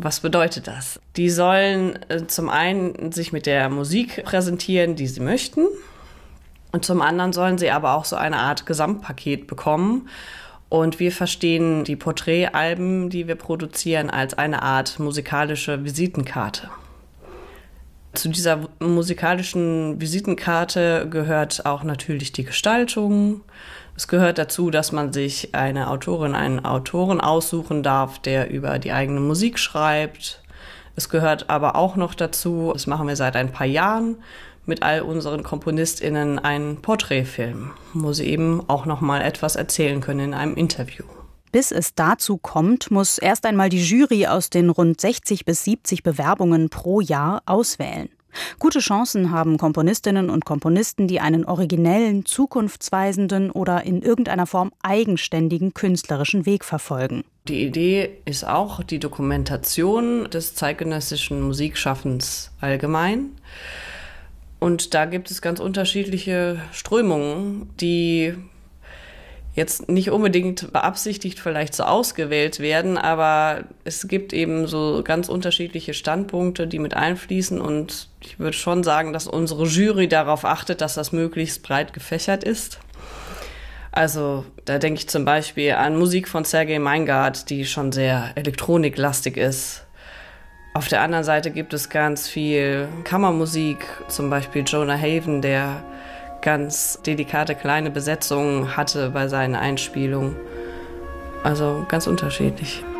Was bedeutet das? Die sollen zum einen sich mit der Musik präsentieren, die sie möchten. Und zum anderen sollen sie aber auch so eine Art Gesamtpaket bekommen. Und wir verstehen die Porträtalben, die wir produzieren, als eine Art musikalische Visitenkarte. Zu dieser musikalischen Visitenkarte gehört auch natürlich die Gestaltung. Es gehört dazu, dass man sich eine Autorin, einen Autoren aussuchen darf, der über die eigene Musik schreibt. Es gehört aber auch noch dazu, das machen wir seit ein paar Jahren, mit all unseren KomponistInnen einen Porträtfilm, wo sie eben auch noch mal etwas erzählen können in einem Interview. Bis es dazu kommt, muss erst einmal die Jury aus den rund 60 bis 70 Bewerbungen pro Jahr auswählen. Gute Chancen haben Komponistinnen und Komponisten, die einen originellen, zukunftsweisenden oder in irgendeiner Form eigenständigen künstlerischen Weg verfolgen. Die Idee ist auch die Dokumentation des zeitgenössischen Musikschaffens allgemein. Und da gibt es ganz unterschiedliche Strömungen, die jetzt nicht unbedingt beabsichtigt vielleicht so ausgewählt werden, aber es gibt eben so ganz unterschiedliche Standpunkte, die mit einfließen. Und ich würde schon sagen, dass unsere Jury darauf achtet, dass das möglichst breit gefächert ist. Also da denke ich zum Beispiel an Musik von Sergei Meingart, die schon sehr elektroniklastig ist. Auf der anderen Seite gibt es ganz viel Kammermusik, zum Beispiel Jonah Haven, der ganz delikate kleine Besetzungen hatte bei seinen Einspielungen. Also ganz unterschiedlich.